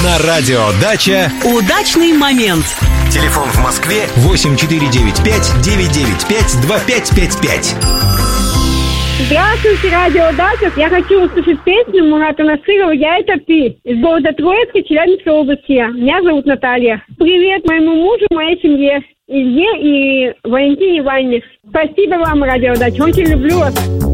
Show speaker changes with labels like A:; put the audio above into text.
A: На радио «Дача»
B: удачный момент.
A: Телефон в Москве 8495-995-2555.
C: Здравствуйте, радио «Дача». Я хочу услышать песню Мурата Насырова «Я это ты» из города Троицка, Челябинской области. Меня зовут Наталья. Привет моему мужу, моей семье, Илье и Валентине Ивановне. Спасибо вам, радио «Дача». Очень люблю вас.